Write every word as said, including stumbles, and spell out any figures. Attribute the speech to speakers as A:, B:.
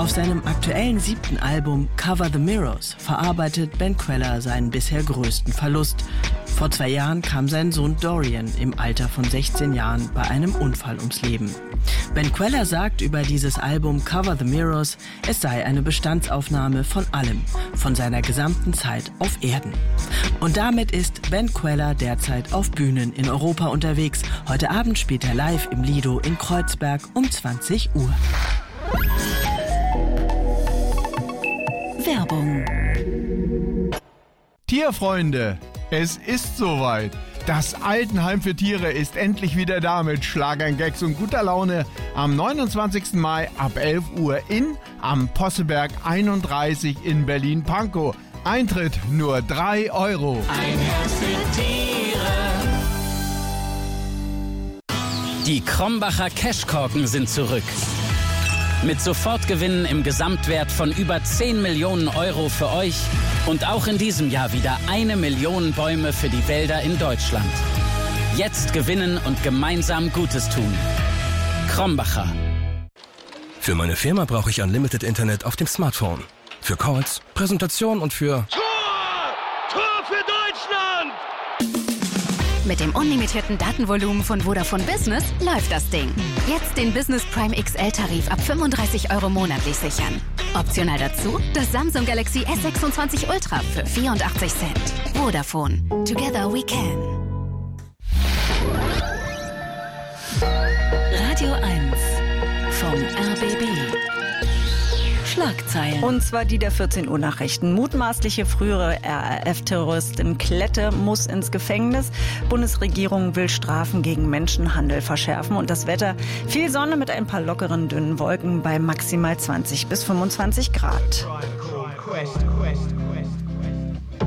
A: Auf seinem aktuellen siebten Album Cover the Mirrors verarbeitet Ben Kweller seinen bisher größten Verlust. Vor zwei Jahren kam sein Sohn Dorian im Alter von sechzehn Jahren bei einem Unfall ums Leben. Ben Kweller sagt über dieses Album Cover the Mirrors, es sei eine Bestandsaufnahme von allem, von seiner gesamten Zeit auf Erden. Und damit ist Ben Kweller derzeit auf Bühnen in Europa unterwegs. Heute Abend spielt er live im Lido in Kreuzberg um zwanzig Uhr.
B: Werbung.
C: Tierfreunde, es ist soweit. Das Altenheim für Tiere ist endlich wieder da mit Schlagern, Gags und guter Laune am neunundzwanzigsten Mai ab elf Uhr in am Posselberg einunddreißig in Berlin-Pankow. Eintritt nur drei Euro.
D: Ein Herz für Tiere.
E: Die Krombacher Cashkorken sind zurück. Mit Sofortgewinnen im Gesamtwert von über zehn Millionen Euro für euch und auch in diesem Jahr wieder eine Million Bäume für die Wälder in Deutschland. Jetzt gewinnen und gemeinsam Gutes tun. Krombacher.
F: Für meine Firma brauche ich Unlimited Internet auf dem Smartphone. Für Calls, Präsentation und für...
G: Tor! Tor für Deutschland!
B: Mit dem unlimitierten Datenvolumen von Vodafone Business läuft das Ding. Jetzt den Business Prime X L-Tarif ab fünfunddreißig Euro monatlich sichern. Optional dazu das Samsung Galaxy S sechsundzwanzig Ultra für vierundachtzig Cent. Vodafone. Together we can. Radio eins vom R B B. Schlagzeilen.
H: Und zwar die der vierzehn Uhr Nachrichten. Mutmaßliche frühere R A F-Terroristin Klette muss ins Gefängnis. Bundesregierung will Strafen gegen Menschenhandel verschärfen. Und das Wetter, viel Sonne mit ein paar lockeren, dünnen Wolken bei maximal zwanzig bis fünfundzwanzig Grad.